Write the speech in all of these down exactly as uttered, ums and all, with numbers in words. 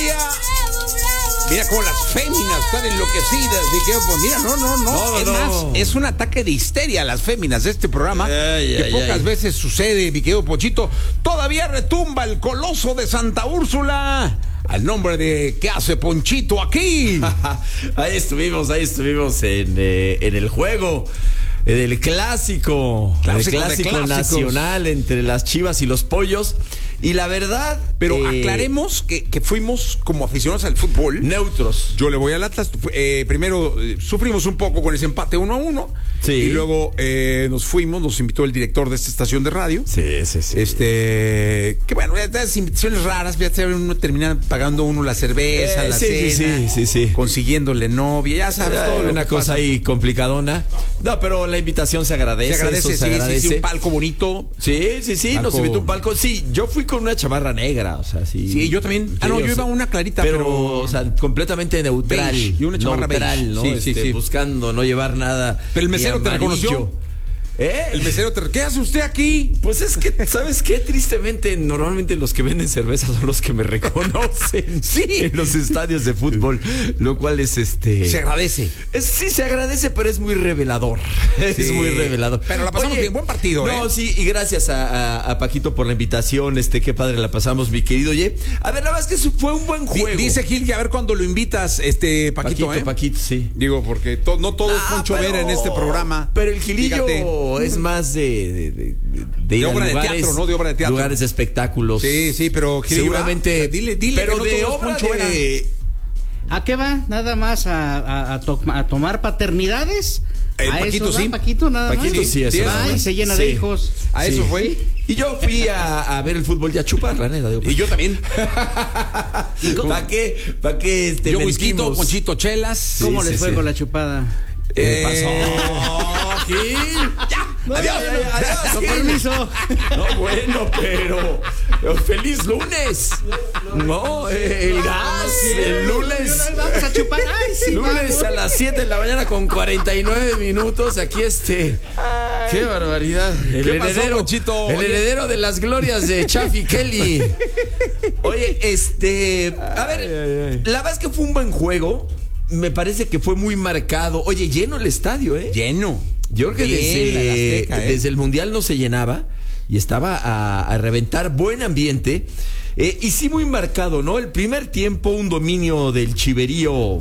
día. Mira cómo las féminas están enloquecidas. Y que, pues, mira, no, no, no. No, es no. más, es un ataque de histeria a las féminas de este programa. Ay, que ay, pocas ay. veces sucede, mi querido Pochito. Todavía retumba el coloso de Santa Úrsula. Al nombre de ¿qué hace Ponchito aquí? Ahí estuvimos, ahí estuvimos en, eh, en el juego. En el clásico, Clásico el de clásico clásicos. nacional entre las Chivas y los Pollos. Y la verdad, Pero eh, aclaremos que, que fuimos como aficionados al fútbol. neutros. Yo le voy al Atlas. Eh, primero eh, sufrimos un poco con ese empate uno a uno. Sí. Y luego eh, nos fuimos, nos invitó el director de esta estación de radio. Sí, sí, sí. Este, que bueno, estas invitaciones raras, ya saben, uno termina pagando uno la cerveza, Eh, la sí, sí, cena, sí, sí, sí. consiguiéndole novia, ya sabes, todo lo una que cosa pasa. ahí complicadona. No, pero la invitación se agradece. Se agradece, eso sí, se agradece. sí, sí, un palco bonito. Sí, sí, sí, nos Palco. invitó un palco. Sí, yo fui con una chamarra negra, o sea, sí. Sí, yo también. Ah, no, Sí, yo o iba sea, una clarita, pero, pero- o sea, completamente neutral. Beige, y una chamarra neutral, beige. ¿no? Sí, sí, Este, sí. buscando no llevar nada. Pero el ni mesero te amarillo. reconoció. ¿Eh? El mesero te... ¿Qué hace usted aquí? Pues es que, ¿sabes qué? Tristemente, normalmente los que venden cerveza son los que me reconocen. Sí. En los estadios de fútbol, lo cual es este. Se agradece. Es- sí, se agradece, pero es muy revelador. Sí. Es muy revelador. Pero la pasamos bien, buen partido, No, ¿eh? sí, y gracias a, a- a Paquito por la invitación. Este, qué padre la pasamos, mi querido. Oye, a ver, la verdad es que eso fue un buen Di- juego. Dice Gil que a ver cuándo lo invitas, este Paquito, Paquito, ¿eh? Paquito, sí. Digo, porque to- no todo es Ah, Poncho pero- Vera en este programa. Pero el Gilillo Fíjate. es más de, de, de, de ir De a obra de lugares, teatro, ¿no? De obra de teatro. lugares de espectáculos. Sí, sí, pero Gilillo, seguramente. ah, dile, dile pero que no de todo es obra Poncho Vera. de. ¿A qué va? Nada más a, a, a, to- a tomar paternidades. El a Paquito, eso va, sí. Paquito, nada Paquito, más. sí, eso es. Va y se llena de Sí. hijos. ¿A eso Sí. fue? Y yo fui a, a ver el fútbol y a chupar, la neta. Y yo también. ¿Para qué? ¿Para qué este, Yo whisky, mentimos? Ponchito, chelas. ¿Cómo Sí, les sí, fue sí. con la chupada? ¿Qué Eh, pasó? Gil? Ya. Adiós, ya, ya, adiós, Con Gil. permiso. No, bueno, pero, pero feliz lunes. No, el gas, el lunes. Vamos a chupar. Ay, sí, Lunes vamos. a las siete de la mañana con cuarenta y nueve minutos. Aquí este. ¡Qué barbaridad! El ¿Qué pasó, heredero, Ponchito? el Oye. heredero de las glorias de Chaffy Kelly. Oye, este. A ver, la verdad es que fue un buen juego. Me parece que fue muy marcado. Oye, lleno el estadio, ¿eh? Lleno. Yo creo que Bien, desde, la Azteca, ¿eh? desde el Mundial no se llenaba y estaba a, a reventar, buen ambiente. Eh, y sí muy marcado, ¿no? El primer tiempo, un dominio del Chiverío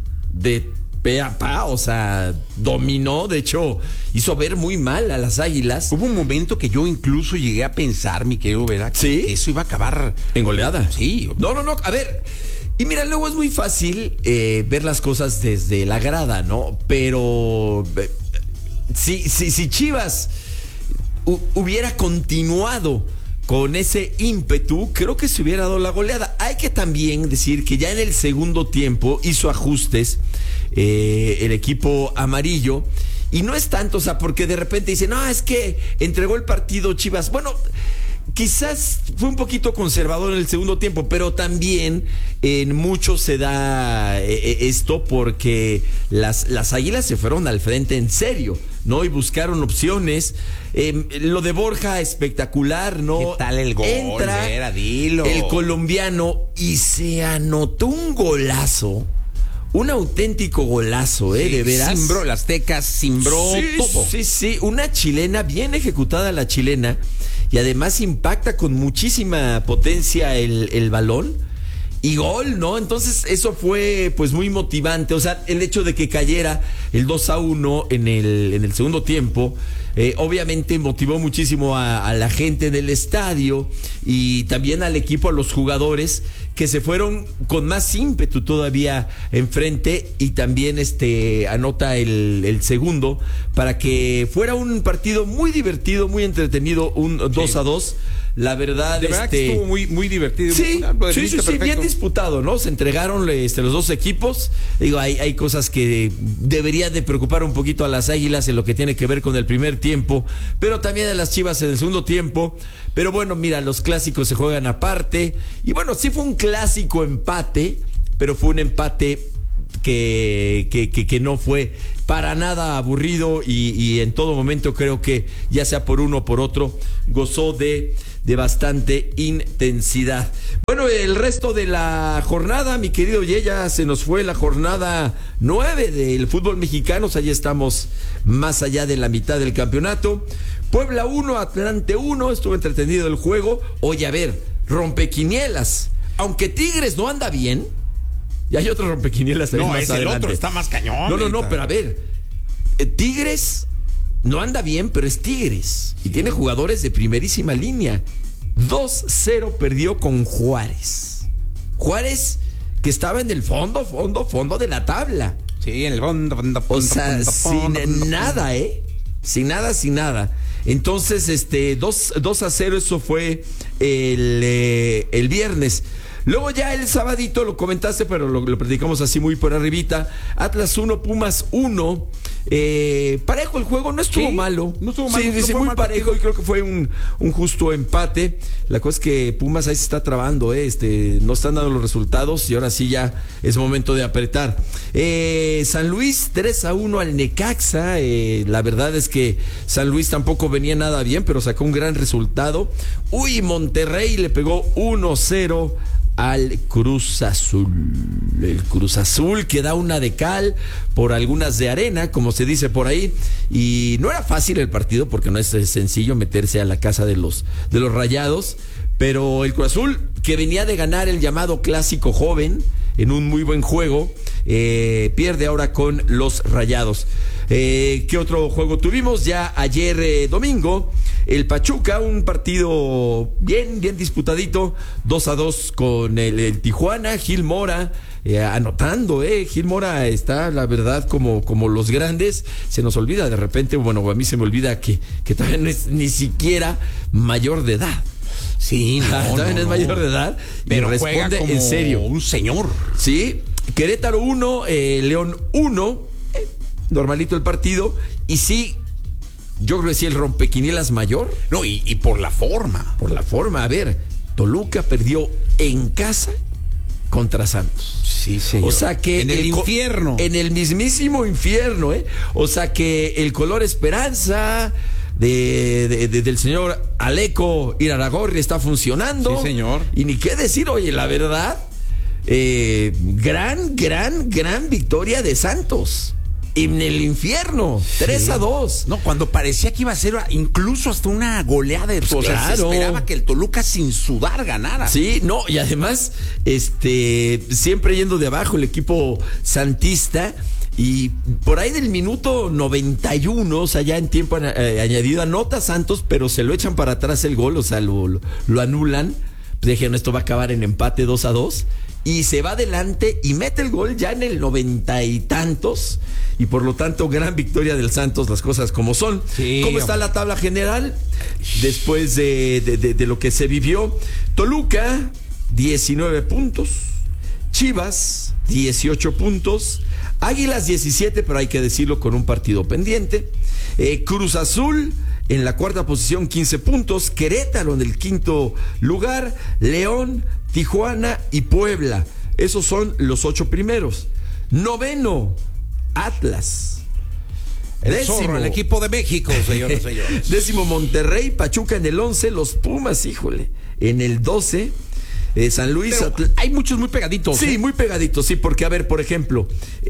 de pe a pa, o sea, dominó, de hecho, hizo ver muy mal a las Águilas. Hubo un momento que yo incluso llegué a pensar, mi querido Vera, que ¿Sí? eso iba a acabar. En goleada. Sí. No, no, no, a ver. Y mira, luego es muy fácil eh, ver las cosas desde la grada, ¿no? Pero eh, si, si, si Chivas hu- hubiera continuado con ese ímpetu, creo que se hubiera dado la goleada. Hay que también decir que ya en el segundo tiempo hizo ajustes eh, el equipo amarillo. Y no es tanto, o sea, porque de repente dicen, no, es que entregó el partido Chivas. Bueno, quizás fue un poquito conservador en el segundo tiempo, pero también en mucho se da eh, esto porque las, las Águilas se fueron al frente en serio, ¿no? Y buscaron opciones. Eh, lo de Borja, espectacular, ¿no? ¿Qué tal el gol, Entra Vera? Dilo. el colombiano y se anotó un golazo. Un auténtico golazo, ¿eh? Sí, De veras. Simbró las tecas, simbró Sí, todo. sí, sí, una chilena, bien ejecutada la chilena, y además impacta con muchísima potencia el, el balón, y gol, ¿no? Entonces eso fue pues muy motivante, o sea, el hecho de que cayera el dos a uno en el, en el segundo tiempo, eh, obviamente motivó muchísimo a, a la gente del estadio, y también al equipo, a los jugadores, que se fueron con más ímpetu todavía enfrente, y también este anota el, el segundo para que fuera un partido muy divertido, muy entretenido, un dos a dos. La verdad, De verdad este, que estuvo muy, muy divertido. Sí, Ah, lo sí, sí, definiste sí, perfecto. bien disputado, ¿no? Se entregaron este, los dos equipos. Digo, hay, hay cosas que deberían de preocupar un poquito a las Águilas en lo que tiene que ver con el primer tiempo, pero también a las Chivas en el segundo tiempo. Pero bueno, mira, los clásicos se juegan aparte. Y bueno, sí fue un clásico empate, pero fue un empate que, que, que, que no fue para nada aburrido, y, y en todo momento creo que ya sea por uno o por otro gozó de, de bastante intensidad. Bueno, el resto de la jornada, mi querido Ye, ya se nos fue la jornada nueve del fútbol mexicano, o sea, ya estamos más allá de la mitad del campeonato. Puebla uno, Atlante uno, estuvo entretenido el juego. Oye, a ver, rompequinielas, aunque Tigres no anda bien, y hay otro rompequinielas también No, más es el adelante. otro, está más cañón. No, no, no, neta. pero a ver, eh, Tigres no anda bien, pero es Tigres. Y tiene jugadores de primerísima línea. dos cero perdió con Juárez. Juárez que estaba en el fondo, fondo, fondo de la tabla. Sí, en el fondo, fondo, O fondo, sea, fondo, fondo, sin fondo, nada, ¿eh? Sin nada, sin nada. Entonces, este, dos a cero, eso fue el, eh, el viernes. Luego ya el sabadito, lo comentaste, pero lo, lo platicamos así muy por arribita. Atlas uno, Pumas uno. Eh, parejo el juego, no estuvo Sí, malo. no estuvo malo, Sí, no sí, fue muy mal parejo, partido. y creo que fue un, un justo empate. La cosa es que Pumas ahí se está trabando, ¿eh? Este, no están dando los resultados y ahora sí ya es momento de apretar. Eh, San Luis tres a uno al Necaxa. Eh, la verdad es que San Luis tampoco venía nada bien, pero sacó un gran resultado. Uy, Monterrey le pegó uno cero al Cruz Azul. El Cruz Azul que da una de cal por algunas de arena, como se dice por ahí, y no era fácil el partido porque no es sencillo meterse a la casa de los de los Rayados, pero el Cruz Azul, que venía de ganar el llamado clásico joven en un muy buen juego, eh, pierde ahora con los Rayados. Eh, ¿Qué otro juego tuvimos? Ya ayer eh, domingo, el Pachuca, un partido bien, bien disputadito, dos a dos con el, el Tijuana. Gil Mora eh, anotando, eh. Gil Mora está, la verdad, como, como los grandes. Se nos olvida de repente, bueno, a mí se me olvida que, que también no es ni siquiera mayor de edad. Sí, no, También no, es no. mayor de edad y Pero responde juega como en serio. un señor. Sí, Querétaro uno, eh, León uno, eh, normalito el partido. Y sí, yo creo que sí el rompequinielas mayor. No, y, y por la forma. Por la forma, a ver, Toluca perdió en casa contra Santos. Sí, señor. O sea que en el co- infierno. En el mismísimo infierno, ¿eh? O sea que el color esperanza de, de- de- del señor Aleco Iraragorri está funcionando. Sí, señor. Y ni qué decir, oye, la verdad, eh, gran, gran, gran victoria de Santos. En el infierno, tres a dos. No, cuando parecía que iba a ser incluso hasta una goleada de Pues o sea, claro. se esperaba que el Toluca sin sudar ganara. Sí, no, y además, este, siempre yendo de abajo el equipo santista. Y por ahí del minuto noventa y uno, o sea, ya en tiempo eh, añadido, anota Santos, pero se lo echan para atrás el gol, o sea, lo, lo, lo anulan. Pues dijeron, esto va a acabar en empate dos a dos. Y se va adelante y mete el gol ya en el noventa y tantos. Y por lo tanto, gran victoria del Santos, las cosas como son. Sí, ¿Cómo está hombre. la tabla general? Después de, de, de, de lo que se vivió. Toluca, diecinueve puntos. Chivas, dieciocho puntos. Águilas, diecisiete, pero hay que decirlo con un partido pendiente. Eh, Cruz Azul en la cuarta posición, quince puntos. Querétaro en el quinto lugar. León, Tijuana y Puebla. Esos son los ocho primeros. Noveno, Atlas. El zorro, el equipo de México, señores, señores. Décimo, Monterrey. Pachuca en el once. Los Pumas, híjole, en el doce. Eh, San Luis. Pero Atl- hay muchos muy pegaditos. Sí, ¿eh? muy pegaditos, sí, porque a ver, por ejemplo,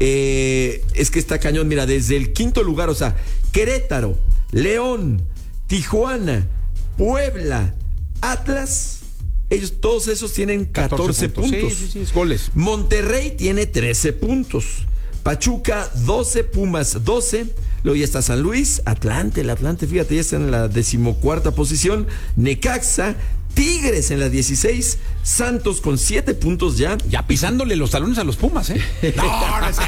eh, es que está cañón, mira, desde el quinto lugar, o sea, Querétaro, León, Tijuana, Puebla, Atlas, ellos, todos esos tienen catorce, puntos. Sí, sí, sí, goles. Monterrey tiene trece puntos. Pachuca, doce, Pumas, doce. Luego ya está San Luis, Atlante, el Atlante, fíjate, ya está en la decimocuarta posición. Necaxa, Tigres en la dieciséis, Santos con siete puntos ya. Ya pisándole los talones a los Pumas, ¿eh? No, no sé.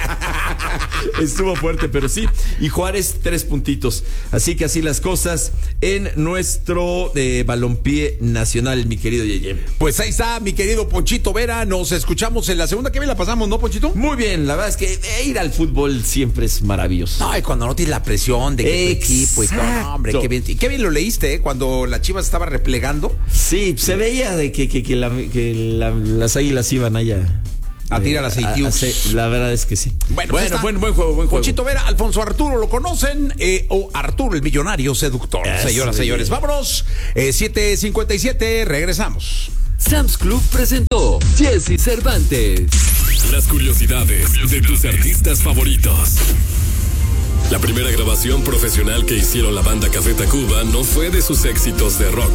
Estuvo fuerte, pero sí. Y Juárez, tres puntitos. Así que así las cosas en nuestro eh, balompié nacional, mi querido Yeye. Pues ahí está, mi querido Ponchito Vera. Nos escuchamos en la segunda. ¿Qué bien la pasamos, no, Ponchito? Muy bien, la verdad es que eh, ir al fútbol siempre es maravilloso. No, y cuando no tienes la presión de que tu equipo y todo, no, hombre, Exacto. qué bien, y qué bien lo leíste, ¿eh? Cuando la Chivas estaba replegando. Sí, se veía de que, que, que, la- que la- las águilas iban allá. A tirar aceitius. A- a- La verdad es que sí. Bueno, pues bueno, está. buen, buen juego, buen juego. Ponchito Vera, Alfonso Arturo, ¿lo conocen? Eh, o Arturo, el millonario seductor. Eso, Señoras, muy señores, bien. vámonos. Eh, siete cincuenta y siete, regresamos. Sam's Club presentó Jesse Cervantes. Las curiosidades de tus artistas favoritos. La primera grabación profesional que hicieron la banda Café Tacuba no fue de sus éxitos de rock.